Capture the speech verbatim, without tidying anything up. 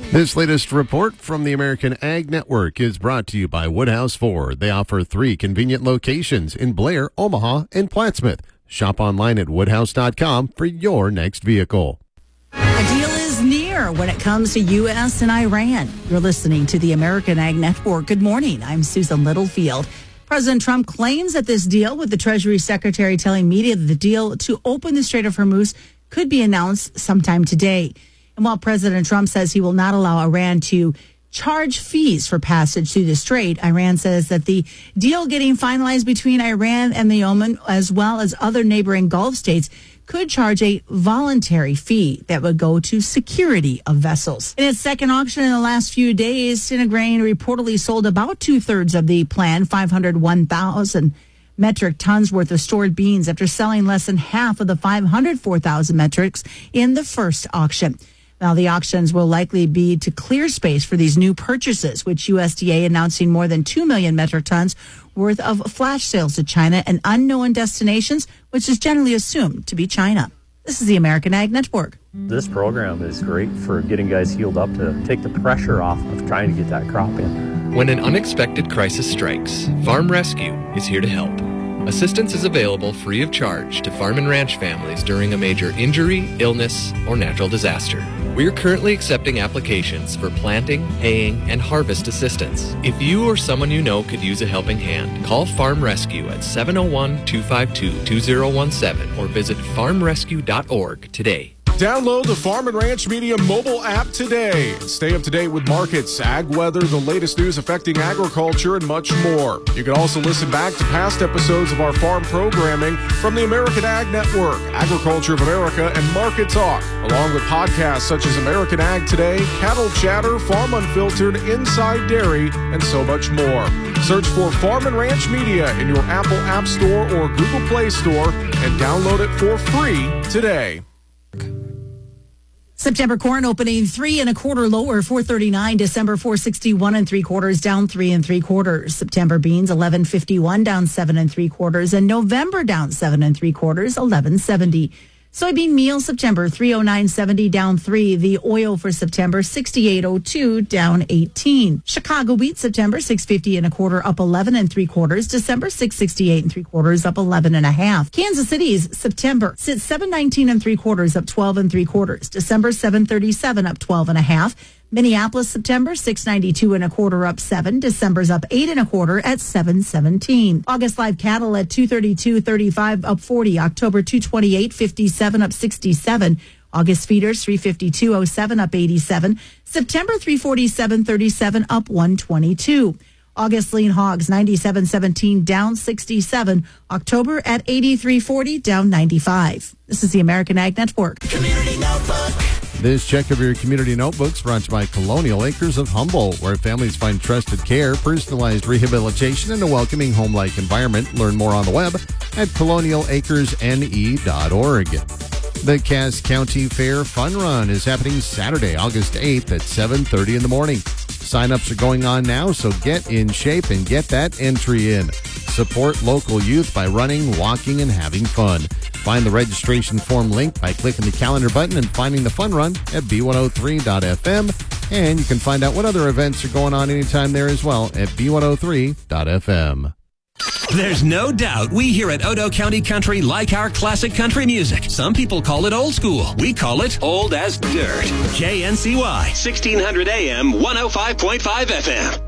This latest report from the American Ag Network is brought to you by Woodhouse Ford. They offer three convenient locations in Blair, Omaha, and Plattsmouth. Shop online at woodhouse dot com for your next vehicle. A deal is near when it comes to U S and Iran. You're listening to the American Ag Network. Good morning. I'm Susan Littlefield. President Trump claims that this deal, with the Treasury Secretary telling media that the deal to open the Strait of Hormuz could be announced sometime today. And while President Trump says he will not allow Iran to charge fees for passage through the strait, Iran says that the deal getting finalized between Iran and the Oman, as well as other neighboring Gulf states, could charge a voluntary fee that would go to security of vessels. In its second auction in the last few days, Synergrain reportedly sold about two-thirds of the planned five hundred one thousand metric tons worth of stored beans after selling less than half of the five hundred four thousand metrics in the first auction. Now, the auctions will likely be to clear space for these new purchases, which U S D A announcing more than two million metric tons worth of flash sales to China and unknown destinations, which is generally assumed to be China. This is the American Ag Network. This program is great for getting guys healed up to take the pressure off of trying to get that crop in. When an unexpected crisis strikes, Farm Rescue is here to help. Assistance is available free of charge to farm and ranch families during a major injury, illness, or natural disaster. We are currently accepting applications for planting, haying, and harvest assistance. If you or someone you know could use a helping hand, call Farm Rescue at seven oh one, two five two, two oh one seven or visit farm rescue dot org today. Download the Farm and Ranch Media mobile app today. Stay up to date with markets, ag weather, the latest news affecting agriculture, and much more. You can also listen back to past episodes of our farm programming from the American Ag Network, Agriculture of America, and Market Talk, along with podcasts such as American Ag Today, Cattle Chatter, Farm Unfiltered, Inside Dairy, and so much more. Search for Farm and Ranch Media in your Apple App Store or Google Play Store and download it for free today. September corn opening three and a quarter lower, four thirty-nine. December four sixty-one and three quarters, down three and three quarters. September beans eleven fifty-one, down seven and three quarters, and November down seven and three quarters, eleven seventy. Soybean meal September three oh nine seventy, down three. The oil for September sixty-eight oh two, down eighteen. Chicago wheat September six fifty and a quarter, up eleven and three quarters. December six sixty-eight and three quarters, up eleven and a half. Kansas City's September sits seven nineteen and three quarters, up twelve and three quarters. December seven thirty-seven, up twelve and a half. Minneapolis September six ninety-two and a quarter, up seven. December's up eight and a quarter at seven seventeen. August live cattle at two thirty-two thirty-five, up forty. October two twenty-eight fifty-seven, up sixty-seven. August feeders three fifty-two oh seven, up eighty-seven. September three forty-seven thirty-seven, up one twenty-two. August lean hogs ninety-seven seventeen, down sixty-seven. October at eighty-three forty, down ninety-five. This is the American Ag Network. Community Notebook. This check of your community notebooks brought to you by Colonial Acres of Humboldt, where families find trusted care, personalized rehabilitation, and a welcoming home-like environment. Learn more on the web at colonial acres n e dot org. The Cass County Fair Fun Run is happening Saturday, August eighth at seven thirty in the morning. Sign-ups are going on now, so get in shape and get that entry in. Support local youth by running, walking, and having fun. Find the registration form link by clicking the calendar button and finding the fun run at b one oh three dot f m. And you can find out what other events are going on anytime there as well at b one oh three dot f m. There's no doubt we here at Odo County Country like our classic country music. Some people call it old school. We call it old as dirt. K N C Y, sixteen hundred A M, one oh five point five F M.